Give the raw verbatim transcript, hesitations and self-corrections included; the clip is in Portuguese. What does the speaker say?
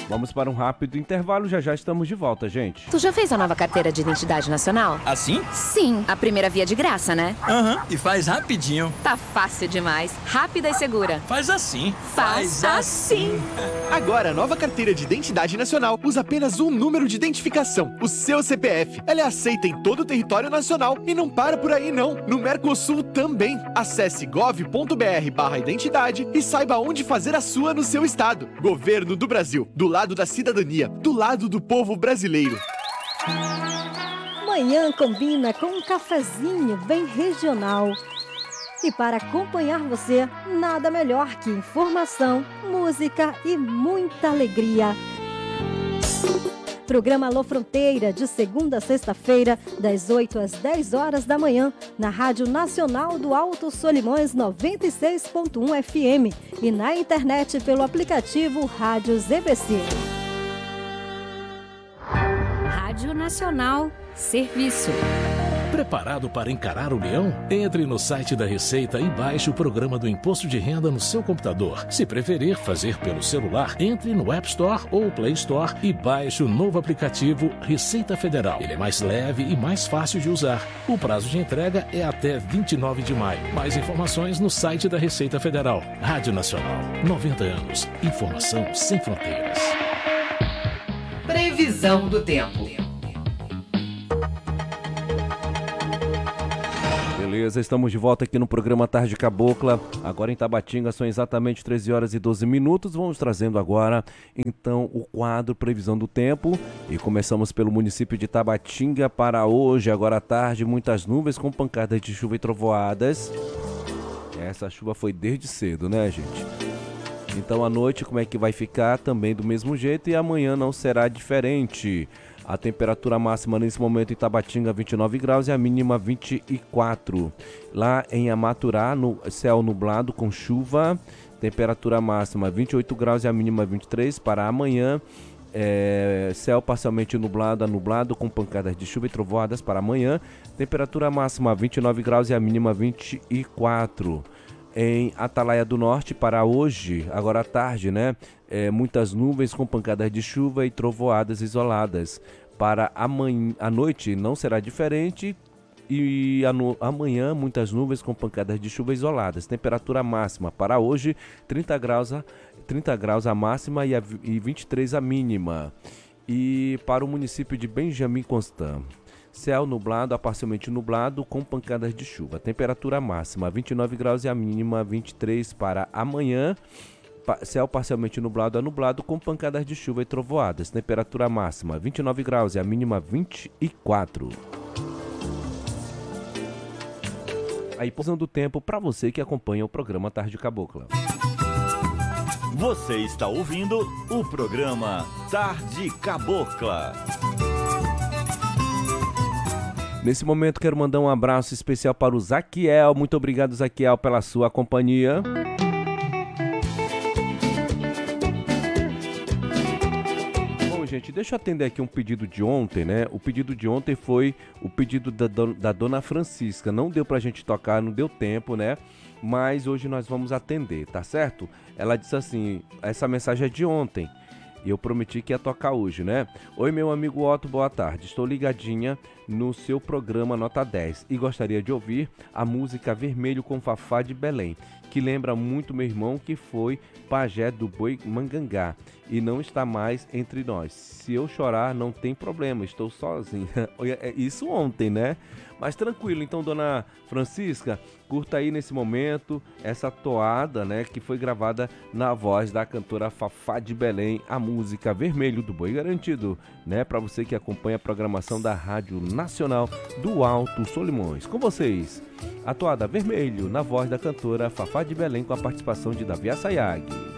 Vamos para um rápido intervalo, já já estamos de volta, gente. Tu já fez a nova carteira de identidade nacional? Assim? Sim, a primeira via de graça, né? Aham, uhum. E faz rapidinho. Tá fácil demais, rápida e segura. Faz assim. Faz, faz assim. Agora, a nova carteira de identidade nacional usa apenas um número de identificação, o seu C P F. Ela é aceita em todo o território nacional e não para por aí não. No Mercosul também. Acesse gov ponto br barra identidade e saiba onde fazer a sua no seu estado. Governo do Brasil, do lado da cidadania, do lado do povo brasileiro. Manhã combina com um cafezinho bem regional. E para acompanhar você, nada melhor que informação, música e muita alegria. Programa Alô Fronteira, de segunda a sexta-feira, das oito às dez horas da manhã, na Rádio Nacional do Alto Solimões noventa e seis ponto um F M e na internet pelo aplicativo Rádio Z B C. Rádio Nacional, serviço. Preparado para encarar o leão? Entre no site da Receita e baixe o programa do Imposto de Renda no seu computador. Se preferir fazer pelo celular, entre no App Store ou Play Store e baixe o novo aplicativo Receita Federal. Ele é mais leve e mais fácil de usar. O prazo de entrega é até vinte e nove de maio. Mais informações no site da Receita Federal. Rádio Nacional, noventa anos. Informação sem fronteiras. Previsão do tempo. Beleza, estamos de volta aqui no programa Tarde Cabocla. Agora em Tabatinga são exatamente treze horas e doze minutos. Vamos trazendo agora, então, o quadro Previsão do Tempo. E começamos pelo município de Tabatinga para hoje, agora à tarde, muitas nuvens com pancadas de chuva e trovoadas. Essa chuva foi desde cedo, né, gente? Então, à noite, como é que vai ficar? Também do mesmo jeito, e amanhã não será diferente. A temperatura máxima nesse momento em Tabatinga vinte e nove graus e a mínima vinte e quatro. Lá em Amaturá, no céu nublado com chuva, temperatura máxima vinte e oito graus e a mínima vinte e três. Para amanhã, é, céu parcialmente nublado a nublado com pancadas de chuva e trovoadas para amanhã. Temperatura máxima vinte e nove graus e a mínima vinte e quatro. Em Atalaia do Norte para hoje, agora à tarde, né? É, muitas nuvens com pancadas de chuva e trovoadas isoladas. Para amanhã, à noite não será diferente e no, amanhã muitas nuvens com pancadas de chuva isoladas. Temperatura máxima para hoje trinta graus, trinta graus a máxima e, a, e vinte e três a mínima. E para o município de Benjamin Constant, céu nublado a parcialmente nublado com pancadas de chuva. Temperatura máxima vinte e nove graus e a mínima vinte e três para amanhã. Céu parcialmente nublado a nublado com pancadas de chuva e trovoadas. Temperatura máxima vinte e nove graus e a mínima vinte e quatro. Aí, posição do tempo para você que acompanha o programa Tarde Cabocla. Você está ouvindo o programa Tarde Cabocla. Nesse momento quero mandar um abraço especial para o Zaquiel. Muito obrigado, Zaquiel, pela sua companhia. Bom, gente, deixa eu atender aqui um pedido de ontem, né? O pedido de ontem foi o pedido da, da Dona Francisca. Não deu pra gente tocar, não deu tempo, né? Mas hoje nós vamos atender, tá certo? Ela disse assim, essa mensagem é de ontem. E eu prometi que ia tocar hoje, né? Oi, meu amigo Otto, boa tarde. Estou ligadinha no seu programa Nota dez e gostaria de ouvir a música Vermelho com Fafá de Belém, que lembra muito meu irmão que foi pajé do Boi Mangangá e não está mais entre nós. Se eu chorar, não tem problema, estou sozinha. Isso ontem, né? Mas tranquilo, então, Dona Francisca, curta aí nesse momento essa toada, né, que foi gravada na voz da cantora Fafá de Belém, a música Vermelho do Boi Garantido, né, para você que acompanha a programação da Rádio Nacional do Alto Solimões. Com vocês, a toada Vermelho, na voz da cantora Fafá de Belém, com a participação de Davi Assayag.